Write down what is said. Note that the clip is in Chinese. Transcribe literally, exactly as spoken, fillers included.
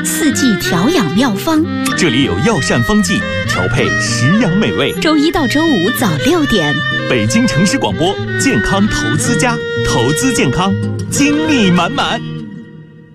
四季调养妙方， 这里有药膳方剂，调配食养美味。 周一到周五早六点， 北京城市广播健康投资家，投资健康，精力满满。